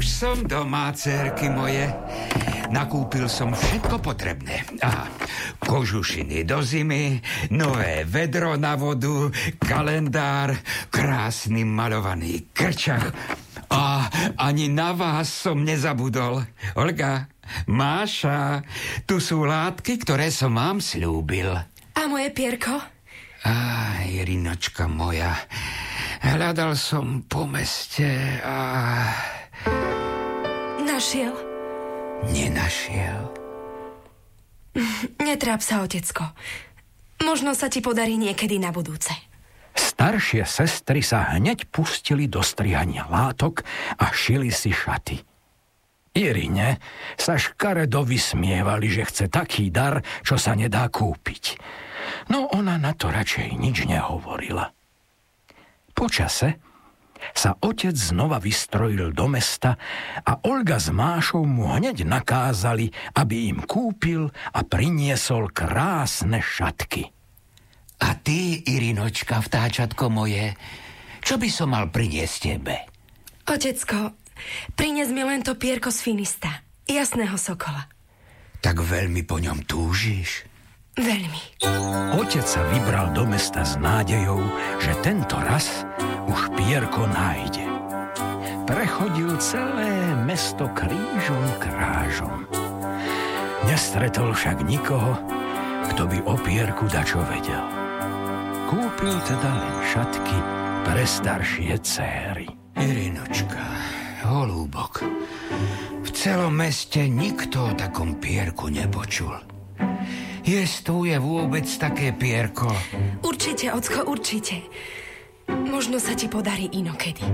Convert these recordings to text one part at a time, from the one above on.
Už som doma, dcérky moje. Nakúpil som všetko potrebné. Kožušiny do zimy, nové vedro na vodu, kalendár, krásny maľovaný krčach. A ani na vás som nezabudol. Olga, Máša, tu sú látky, ktoré som vám sľúbil. A moje pierko? Irinočka moja, hľadal som po meste a... Našiel? Nenašiel. Netráp sa, otecko. Možno sa ti podarí niekedy na budúce. Staršie sestry sa hneď pustili do strihania látok a šili si šaty. Irine sa škaredo vysmievali, že chce taký dar, čo sa nedá kúpiť. No ona na to radšej nič nehovorila. Po čase sa otec znova vystrojil do mesta a Olga s Mášou mu hneď nakázali, aby im kúpil a priniesol krásne šatky. A ty, Irinočka, vtáčatko moje, čo by som mal priniesť tebe? Otecko, prines mi len to pierko z Finista, jasného sokola. Tak veľmi po ňom túžiš? Veľmi. Otec sa vybral do mesta s nádejou, že tento raz už pierko nájde. Prechodil celé mesto krížom krážom. Nestretol však nikoho, kto by o pierku dačo vedel. Kúpil teda len šatky pre staršie céry. Irinočka, holúbok, v celom meste nikto o takom pierku nepočul. Jestvuje vôbec také pierko? Určite, ocko, určite. Možno sa ti podarí inokedy.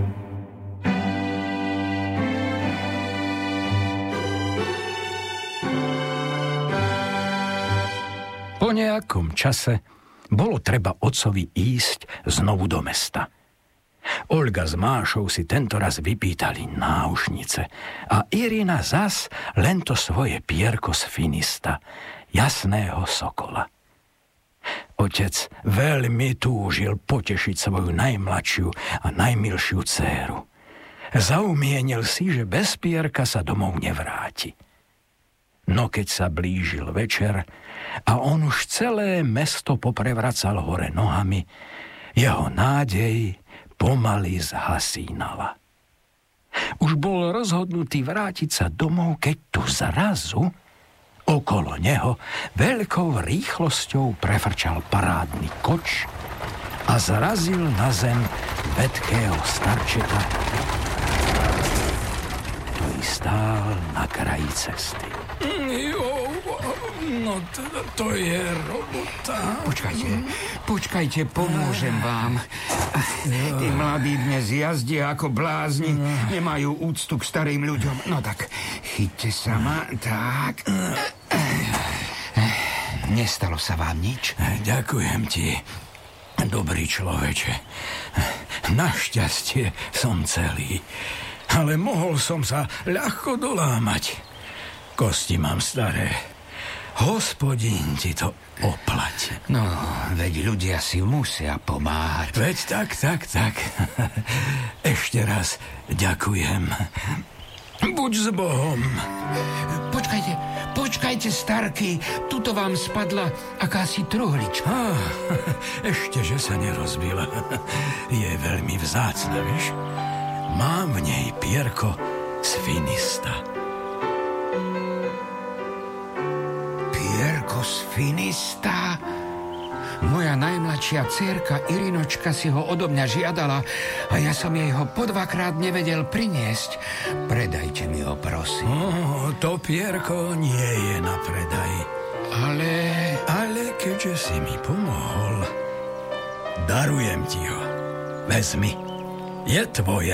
Po nejakom čase bolo treba otcovi ísť znovu do mesta. Olga s Mášou si tentoraz vypýtali náušnice a Irina zas len to svoje pierko z Finista, jasného sokola. Otec veľmi túžil potešiť svoju najmladšiu a najmilšiu dcéru. Zaumienil si, že bez pierka sa domov nevráti. No keď sa blížil večer a on už celé mesto poprevracal hore nohami, jeho nádej pomaly zhasínala. Už bol rozhodnutý vrátiť sa domov, keď tu zrazu okolo neho veľkou rýchlosťou prefrčal parádny koč a zrazil na zem vedkého starčeka, ktorý stál na kraji cesty. No to je robota. Počkajte, pomôžem vám. Tí mladí dnes jazdia ako blázni, nemajú úctu k starým ľuďom. No tak, chyťte sa ma, tak. Nestalo sa vám nič? Ďakujem ti, dobrý človeče. Našťastie som celý, ale mohol som sa ľahko dolámať. Kosti mám staré. Hospodín ti to oplatí. No, veď ľudia si musia pomáhať. Veď tak. Ešte raz ďakujem. Buď s Bohom. Počkajte, starky. Tuto vám spadla akási truhlička. Ešte, že sa nerozbila. Je veľmi vzácna, vieš? Mám v nej pierko z Finista. Pierko z Finista? Moja najmladšia dcérka Irinočka si ho odo mňa žiadala a ja som jej ho po 2-krát nevedel priniesť. Predajte mi ho, prosím. To pierko nie je na predaj. Ale keďže si mi pomohol, darujem ti ho. Vezmi. Je tvoje.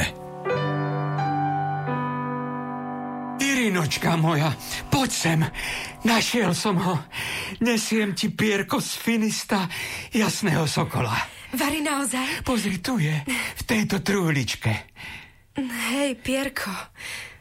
Irinočka moja, poď sem. Našiel som ho. Nesiem ti pierko z Finista, jasného sokola. Vari naozaj? Pozri, tu je, v tejto truhličke. Hej, pierko.